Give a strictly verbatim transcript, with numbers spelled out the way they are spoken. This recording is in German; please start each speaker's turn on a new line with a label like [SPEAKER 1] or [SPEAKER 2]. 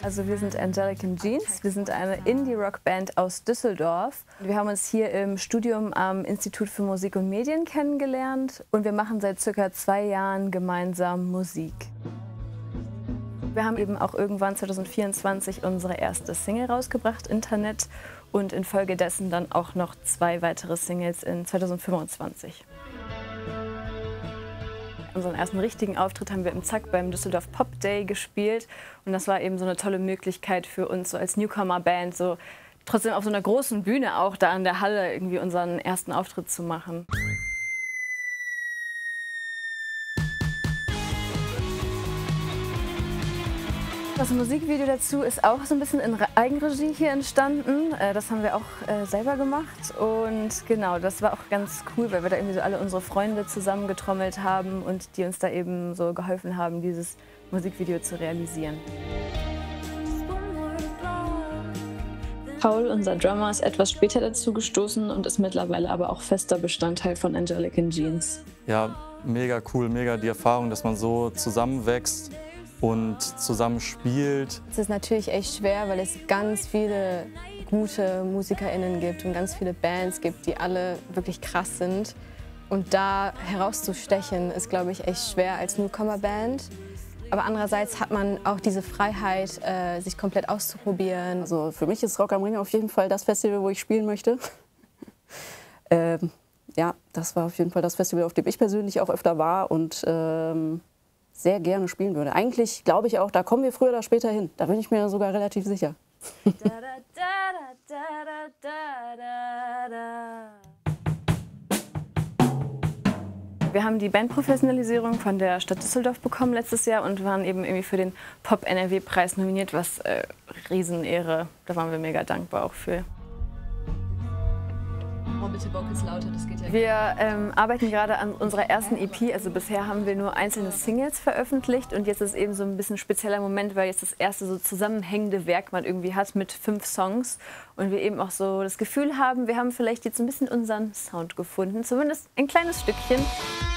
[SPEAKER 1] Also wir sind Angelic in Jeans, wir sind eine Indie-Rock-Band aus Düsseldorf. Wir haben uns hier im Studium am Institut für Musik und Medien kennengelernt und wir machen seit circa zwei Jahren gemeinsam Musik. Wir haben eben auch irgendwann zwanzig vierundzwanzig unsere erste Single rausgebracht, Internet, und infolgedessen dann auch noch zwei weitere Singles in zwanzig fünfundzwanzig. Unseren ersten richtigen Auftritt haben wir im Zack beim Düsseldorf Pop Day gespielt und das war eben so eine tolle Möglichkeit für uns so als Newcomer-Band, so trotzdem auf so einer großen Bühne auch da in der Halle irgendwie unseren ersten Auftritt zu machen. Das Musikvideo dazu ist auch so ein bisschen in Eigenregie hier entstanden. Das haben wir auch selber gemacht und genau, das war auch ganz cool, weil wir da irgendwie so alle unsere Freunde zusammengetrommelt haben und die uns da eben so geholfen haben, dieses Musikvideo zu realisieren. Paul, unser Drummer, ist etwas später dazu gestoßen und ist mittlerweile aber auch fester Bestandteil von Angelic in Jeans.
[SPEAKER 2] Ja, mega cool, mega die Erfahrung, dass man so zusammenwächst und zusammen spielt.
[SPEAKER 3] Es ist natürlich echt schwer, weil es ganz viele gute MusikerInnen gibt und ganz viele Bands gibt, die alle wirklich krass sind. Und da herauszustechen ist, glaube ich, echt schwer als Newcomer-Band. Aber andererseits hat man auch diese Freiheit, äh, sich komplett auszuprobieren.
[SPEAKER 4] Also für mich ist Rock am Ring auf jeden Fall das Festival, wo ich spielen möchte. ähm, ja, das war auf jeden Fall das Festival, auf dem ich persönlich auch öfter war und ähm, sehr gerne spielen würde. Eigentlich glaube ich auch, da kommen wir früher oder später hin. Da bin ich mir sogar relativ sicher.
[SPEAKER 1] Wir haben die Bandprofessionalisierung von der Stadt Düsseldorf bekommen letztes Jahr und waren eben irgendwie für den Pop-N R W-Preis nominiert, was äh, Riesenehre, da waren wir mega dankbar auch für.
[SPEAKER 5] Oh, bitte Vocals lauter, das geht ja.
[SPEAKER 1] Wir ähm, arbeiten gerade an unserer ersten E P, also bisher haben wir nur einzelne Singles veröffentlicht und jetzt ist eben so ein bisschen ein spezieller Moment, weil jetzt das erste so zusammenhängende Werk man irgendwie hat mit fünf Songs und wir eben auch so das Gefühl haben, wir haben vielleicht jetzt ein bisschen unseren Sound gefunden, zumindest ein kleines Stückchen.